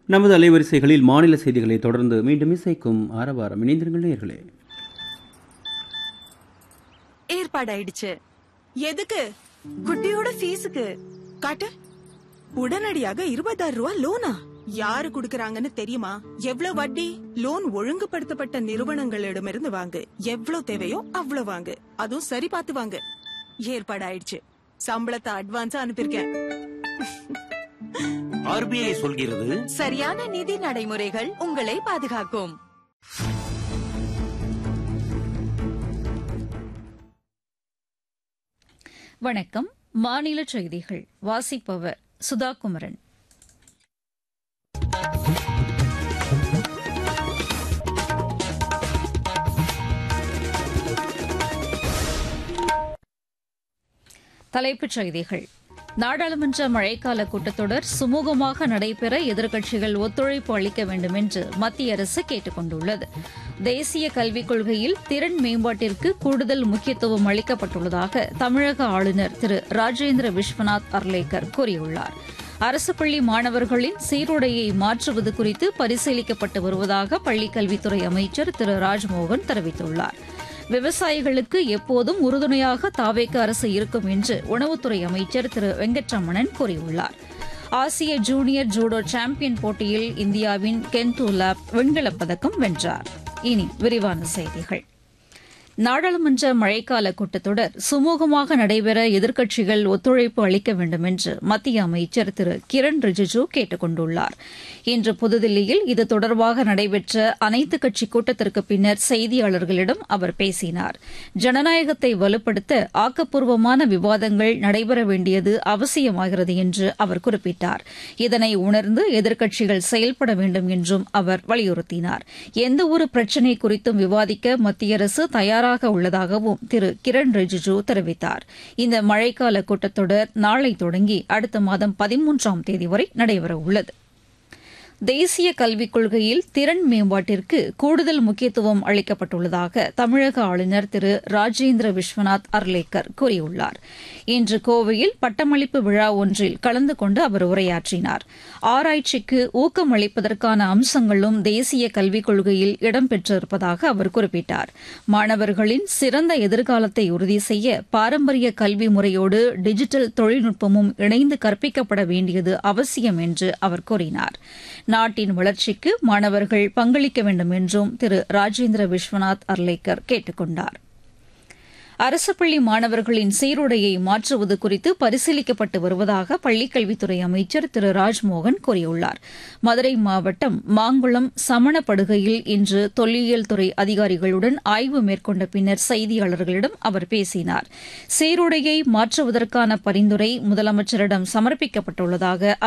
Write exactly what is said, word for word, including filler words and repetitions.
நமது அலைவரிசைகளில் மாநில செய்திகளை தொடர்ந்து மீண்டும் இசைக்கும் ஆரவாரம். இணைந்திருங்கள் நேயர்களே. ஏற்பாடாயிடுச்சு. எதுக்கு? குட்டியோட ஃபீஸுக்கு. காட்டு. உடனடியாக இருபதாயிரம் ரூபாய் லோனா? யாரு குடுக்கறாங்கன்னு தெரியுமா? எவ்வளவு வட்டி? லோன் ஒழுங்குபடுத்தப்பட்ட நிறுவனங்களிடமிருந்து வாங்கு. எவ்வளவு தேவையோ அவ்வளவு வாங்கு. அதுவும் சரி பார்த்து வாங்கு. ஏற்பாடாயிடுச்சு. சம்பளத்தை அட்வான்ஸா அனுப்பியிருக்கேன். ஆர்பிஐ சொல்கிறது, சரியான நிதி நடைமுறைகள் உங்களை பாதுகாக்கும். வணக்கம். மாநில செய்திகள் வாசிப்பவர் சுதா குமரன். தலைப்புச் செய்திகள். நாடாளுமன்ற மழைக்கால கூட்டத்தொடர் சுமூகமாக நடைபெற எதிர்க்கட்சிகள் ஒத்துழைப்பு அளிக்க வேண்டும் என்று மத்திய அரசு கேட்டுக் கொண்டுள்ளது. தேசிய கல்விக் கொள்கையில் திறன் மேம்பாட்டிற்கு கூடுதல் முக்கியத்துவம் அளிக்கப்பட்டுள்ளதாக தமிழக ஆளுநர் திரு ராஜேந்திர விஸ்வநாத் அர்லேக்கர் கூறியுள்ளார். அரசு பள்ளி மாணவர்களின் சீருடையை மாற்றுவது குறித்து பரிசீலிக்கப்பட்டு வருவதாக பள்ளிக்கல்வித்துறை அமைச்சர் திரு ராஜ்மோகன் தெரிவித்துள்ளார். விவசாயிகளுக்கு எப்போதும் உறுதுணையாக தாவேக அரசு இருக்கும் என்று உணவுத்துறை அமைச்சர் திரு வெங்கட்ரமணன் கூறியுள்ளார். ஆசிய ஜூனியர் ஜூடோ சாம்பியன் போட்டியில் இந்தியாவின் கென்டோ லாப் வெண்கலப் பதக்கம் வென்றார். இனி விரிவான செய்திகள். நாடாளுமன்ற மழைக்கால கூட்டத்தொடர் சுமூகமாக நடைபெற எதிர்க்கட்சிகள் ஒத்துழைப்பு அளிக்க வேண்டும் என்று மத்திய அமைச்சர் திரு கிரண் ரிஜிஜூ கேட்டுக் கொண்டுள்ளார். இன்று புதுதில்லியில் இது தொடர்பாக நடைபெற்ற அனைத்துக் கட்சி கூட்டத்திற்கு பின்னர் செய்தியாளர்களிடம் அவர் பேசினார். ஜனநாயகத்தை வலுப்படுத்த ஆக்கப்பூர்வமான விவாதங்கள் நடைபெற வேண்டியது அவசியமாகிறது என்று அவர் குறிப்பிட்டார். இதனை உணர்ந்து எதிர்க்கட்சிகள் செயல்பட வேண்டும் என்றும் அவர் வலியுறுத்தினார். எந்தவொரு பிரச்சினை குறித்தும் விவாதிக்க மத்திய அரசு தயாராக உள்ளதாகவும் திரு கிரண் ரிஜிஜூ தெரிவித்தார். இந்த மழைக்கால கூட்டத்தொடர் நாளை தொடங்கி அடுத்த மாதம் பதிமூன்றாம் தேதி வரை நடைபெறவுள்ளது. தேசிய கல்விக் கொள்கையில் திறன் மேம்பாட்டிற்கு கூடுதல் முக்கியத்துவம் அளிக்கப்பட்டுள்ளதாக தமிழக ஆளுநர் திரு ராஜேந்திர விஸ்வநாத் அர்லேக்கர் கூறியுள்ளார். இன்று கோவையில் பட்டமளிப்பு விழா ஒன்றில் கலந்து கொண்டு அவர் உரையாற்றினார். ஆராய்ச்சிக்கு ஊக்கம் அளிப்பதற்கான அம்சங்களும் தேசிய கல்விக் கொள்கையில் இடம்பெற்றிருப்பதாக அவர் குறிப்பிட்டார். மாணவர்களின் சிறந்த எதிர்காலத்தை உறுதி செய்ய பாரம்பரிய கல்வி முறையோடு டிஜிட்டல் தொழில்நுட்பமும் இணைந்து கற்பிக்கப்பட வேண்டியது அவசியம் என்று அவர் கூறினார். நாட்டின் வளர்ச்சிக்கு மாணவர்கள் பங்களிக்க வேண்டும் என்றும் திரு ராஜேந்திர விஸ்வநாத் அர்லேக்கர் கேட்டுக் கொண்டார். அரசு பள்ளி மாணவர்களின் சீருடையை மாற்றுவது குறித்து பரிசீலிக்கப்பட்டு வருவதாக பள்ளிக்கல்வித்துறை அமைச்சர் திரு ராஜ்மோகன் கூறியுள்ளார். மதுரை மாவட்டம் மாங்குளம் சமணப்படுகையில் இன்று தொல்லியல் துறை அதிகாரிகளுடன் ஆய்வு மேற்கொண்ட பின்னர் செய்தியாளர்களிடம் அவர் பேசினார். சீருடையை மாற்றுவதற்கான பரிந்துரை முதலமைச்சரிடம் சமர்ப்பிக்கப்பட்டுள்ளதாக